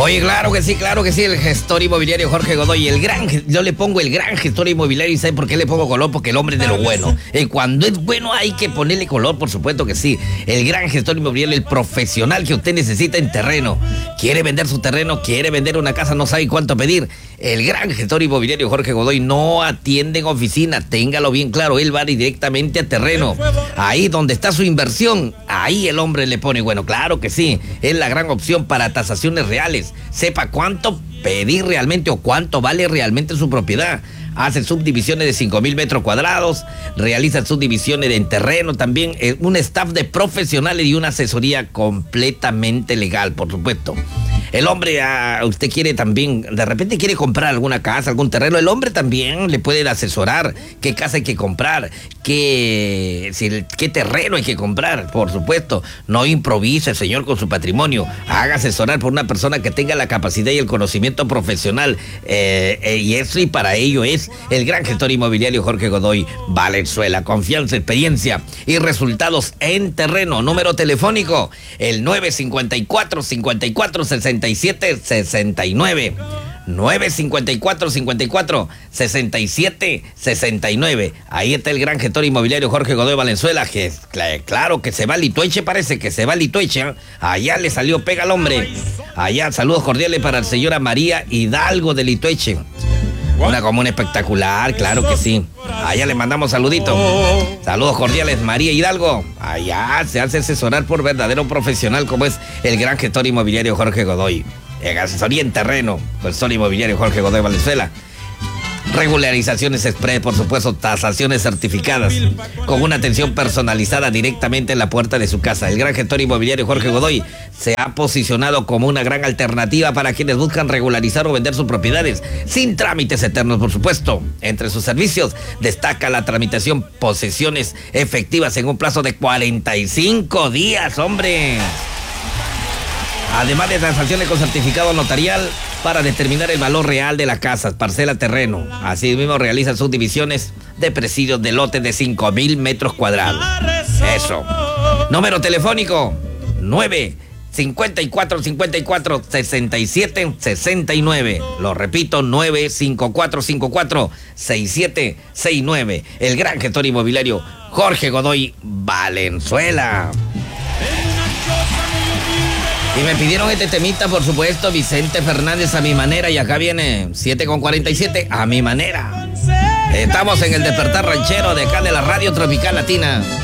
Oye, claro que sí, el gestor inmobiliario Jorge Godoy, yo le pongo el gran gestor inmobiliario. ¿Y sabe por qué le pongo color? Porque el hombre es de lo bueno. Cuando es bueno hay que ponerle color, por supuesto que sí. El gran gestor inmobiliario, el profesional que usted necesita en terreno. Quiere vender su terreno, quiere vender una casa, no sabe cuánto pedir. El gran gestor inmobiliario Jorge Godoy no atiende en oficina, téngalo bien claro, él va directamente a terreno. Ahí donde está su inversión, ahí el hombre le pone, bueno, claro que sí, es la gran opción para tasaciones reales. Sepa cuánto pedir realmente o cuánto vale realmente su propiedad. Hace subdivisiones de 5,000 metros cuadrados, realiza subdivisiones en terreno también, un staff de profesionales y una asesoría completamente legal, por supuesto. El hombre, usted quiere también, de repente quiere comprar alguna casa, algún terreno, el hombre también le puede asesorar qué casa hay que comprar, qué terreno hay que comprar, por supuesto. No improvise, señor, con su patrimonio. Haga asesorar por una persona que tenga la capacidad y el conocimiento profesional. Y para ello es el gran gestor inmobiliario Jorge Godoy Valenzuela. Confianza, experiencia y resultados en terreno. Número telefónico, el 954-54-67-69. 954-54-67-69. Ahí está el gran gestor inmobiliario Jorge Godoy Valenzuela, que claro que se va a Litueche, parece que se va a Litueche, ¿eh? Allá le salió pega al hombre. Allá, saludos cordiales para la señora María Hidalgo de Litueche. Una comuna espectacular, claro que sí. Allá le mandamos saluditos. Saludos cordiales, María Hidalgo. Allá se hace asesorar por verdadero profesional como es el gran gestor inmobiliario Jorge Godoy. En asesoría en terreno, gestor inmobiliario Jorge Godoy Valenzuela. Regularizaciones express, por supuesto, tasaciones certificadas, con una atención personalizada directamente en la puerta de su casa. El gran gestor inmobiliario Jorge Godoy se ha posicionado como una gran alternativa para quienes buscan regularizar o vender sus propiedades, sin trámites eternos, por supuesto. Entre sus servicios destaca la tramitación posesiones efectivas en un plazo de 45 días, hombre. Además de transacciones con certificado notarial para determinar el valor real de la casa, parcela, terreno. Asimismo realiza subdivisiones de presidios de lotes de 5,000 metros cuadrados. Eso. Número telefónico 954-54-67-69. Lo repito, 954-54-6769. El gran gestor inmobiliario Jorge Godoy Valenzuela. Y me pidieron este temita, por supuesto, Vicente Fernández, A Mi Manera. Y acá viene 7:47, A Mi Manera. Estamos en el Despertar Ranchero de acá de la Radio Tropical Latina.